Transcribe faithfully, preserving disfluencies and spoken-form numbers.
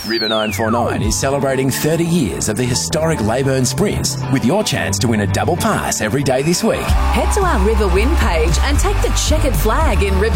River nine four nine is celebrating thirty years of the historic Leyburn Sprints with your chance to win a double pass every day this week. Head to our River Win page and take the checkered flag in River